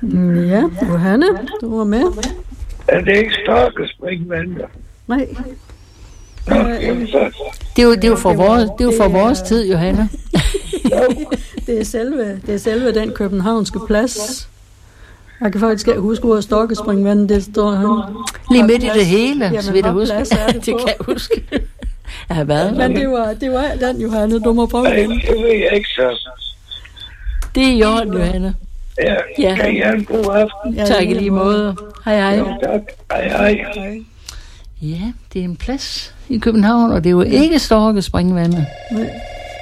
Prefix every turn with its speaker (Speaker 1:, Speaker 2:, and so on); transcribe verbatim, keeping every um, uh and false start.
Speaker 1: Ja, Johanne, du var med.
Speaker 2: Er det ikke Storkespringvandet?
Speaker 1: Nej.
Speaker 2: Nå, jamen så.
Speaker 3: Det er jo, det er jo for, vores, det er jo for vores tid, Johanne.
Speaker 1: Det er selve, det er selve den københavnske plads. Jeg kan faktisk ikke huske, hvor Storkespringvandet det står her.
Speaker 3: Lige midt i det hele,
Speaker 1: Jamen,
Speaker 3: så vidt jeg
Speaker 1: hvor
Speaker 3: husker.
Speaker 1: plads er det
Speaker 3: Det
Speaker 1: på?
Speaker 3: kan jeg huske. Jeg har været
Speaker 1: Men
Speaker 3: der.
Speaker 1: det var, det var den, Johanne, du må prøve
Speaker 2: Nej,
Speaker 1: den.
Speaker 2: det ved jeg ikke så.
Speaker 3: Det er i orden, Johanne.
Speaker 2: Ja,
Speaker 3: Ja.
Speaker 2: kan I have en god aften?
Speaker 1: Ja,
Speaker 3: Tak i lige måde. Hej, hej.
Speaker 2: Jo, tak. Hej, hej.
Speaker 1: Hej.
Speaker 3: Ja, det er en plads i København, og det er jo ikke Storkespringvandet.
Speaker 1: Nej.